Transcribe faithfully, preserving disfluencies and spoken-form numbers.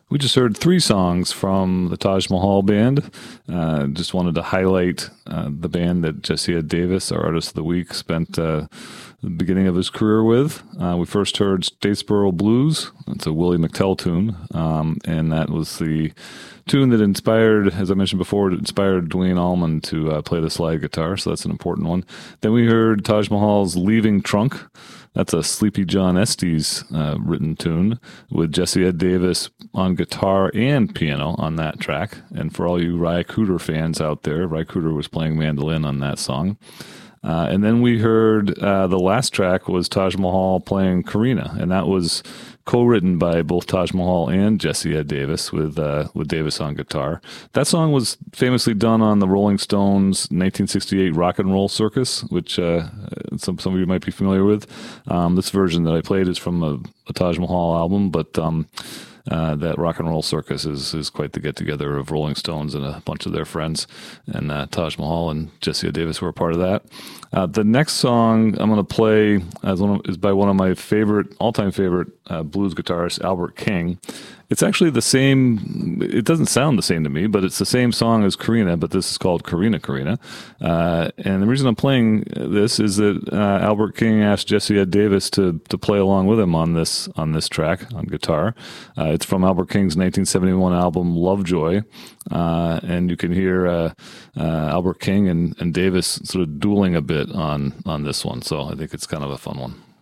We just heard three songs from the Taj Mahal Band. Uh, just wanted to highlight uh, the band that Jesse Ed Davis, our Artist of the Week, spent uh, the beginning of his career with. Uh, we first heard Statesboro Blues. It's a Willie McTell tune, um, and that was the tune that inspired, as I mentioned before, it inspired Dwayne Allman to uh, play the slide guitar, so that's an important one. Then we heard Taj Mahal's Leaving Trunk. That's a Sleepy John Estes uh, written tune with Jesse Ed Davis on guitar and piano on that track. And for all you Ry Cooder fans out there, Ry Cooder was playing mandolin on that song. Uh, and then we heard uh, the last track was Taj Mahal playing Karina, and that was co-written by both Taj Mahal and Jesse Ed Davis with uh, with Davis on guitar. That song was famously done on the Rolling Stones' nineteen sixty-eight Rock and Roll Circus, which uh, some some of you might be familiar with. Um, this version that I played is from a, a Taj Mahal album, but um, Uh, that Rock and Roll Circus is is quite the get-together of Rolling Stones and a bunch of their friends, and uh, Taj Mahal and Jesse Davis were a part of that. Uh, the next song I'm going to play as one of, is by one of my favorite, all-time favorite uh, blues guitarists, Albert King. It's actually the same, it doesn't sound the same to me, but it's the same song as Karina, but this is called Karina Karina. Uh, and the reason I'm playing this is that uh, Albert King asked Jesse Ed Davis to to play along with him on this on this track on guitar. Uh, it's from Albert King's nineteen seventy-one album Lovejoy, uh, and you can hear uh, uh, Albert King and, and Davis sort of dueling a bit on on this one. So I think it's kind of a fun one.